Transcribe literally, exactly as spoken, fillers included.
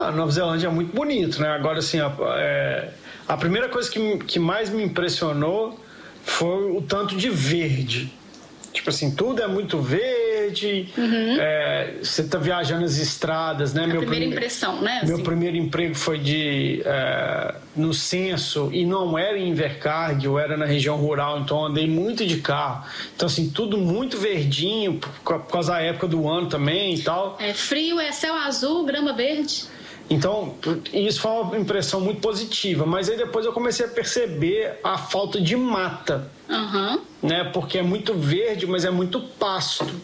A Nova Zelândia é muito bonito, né? Agora, assim, a, é, a primeira coisa que, que mais me impressionou foi o tanto de verde. Tipo assim, tudo é muito verde, uhum. é, você tá viajando as estradas, né? A meu primeira prime... impressão, né? Meu assim. primeiro emprego foi de, é, no censo, e não era em Invercargill, eu era na região rural, então andei muito de carro. Então, assim, tudo muito verdinho, por causa da época do ano também e tal. É frio, é céu azul, grama verde. Então, isso foi uma impressão muito positiva, mas aí depois eu comecei a perceber a falta de mata, uhum. né? Porque é muito verde, mas é muito pasto.